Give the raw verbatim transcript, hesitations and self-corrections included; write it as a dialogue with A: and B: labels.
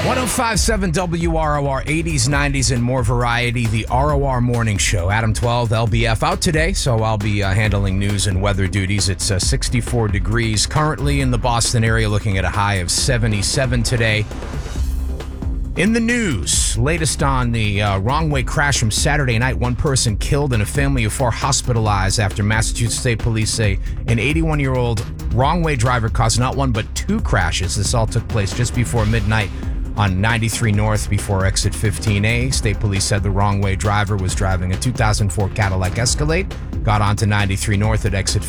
A: one oh five point seven W R O R, eighties, nineties, and more variety. The R O R Morning Show. Adam twelve, L B F out today, so I'll be uh, handling news and weather duties. It's uh, sixty-four degrees currently in the Boston area, looking at a high of seventy-seven today. In the news, latest on the uh, wrong way crash from Saturday night. One person killed and a family of four hospitalized after Massachusetts State Police say an eighty-one-year-old wrong way driver caused not one but two crashes. This all took place just before midnight on ninety-three North before exit fifteen A. State Police said the wrong way driver was driving a two thousand four Cadillac Escalade, got onto ninety-three North at exit